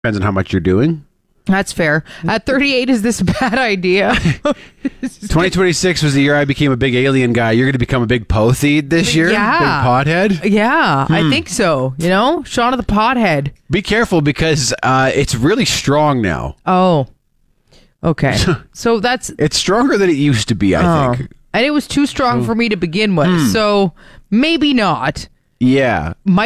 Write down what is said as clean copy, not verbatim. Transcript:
Depends on how much you're doing. That's fair. At 38, is this a bad idea? 2026 was the year I became a big alien guy. You're going to become a big pothied this year? Yeah. Big pothead? Yeah, I think so. Shaun of the Pothead. Be careful because it's really strong now. Oh, okay. So that's... It's stronger than it used to be, I think. And it was too strong for me to begin with, so maybe not. Yeah.